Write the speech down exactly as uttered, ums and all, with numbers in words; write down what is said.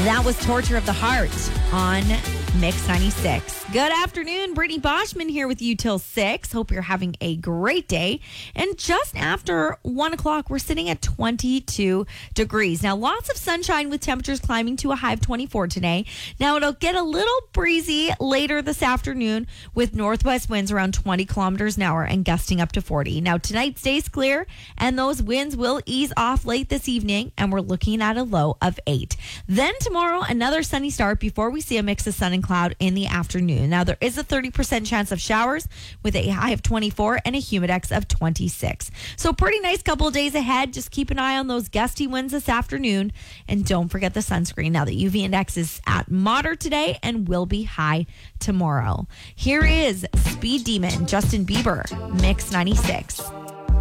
That was Torture of the Heart on Mix ninety-six. Good afternoon. Brittany Boschman here with you till six. Hope you're having a great day. And just after one o'clock, we're sitting at twenty-two degrees. Now, lots of sunshine with temperatures climbing to a high of twenty-four today. Now, it'll get a little breezy later this afternoon with northwest winds around twenty kilometers an hour and gusting up to forty. Now, tonight stays clear and those winds will ease off late this evening, and we're looking at a low of eight. Then tomorrow, another sunny start before we see a mix of sun and cloud in the afternoon. Now, there is a thirty percent chance of showers with a high of twenty-four and a humidex of twenty-six. So pretty nice couple of days ahead. Just keep an eye on those gusty winds this afternoon. And don't forget the sunscreen. Now, the U V index is at moderate today and will be high tomorrow. Here is Speed Demon, Justin Bieber, Mix ninety-six.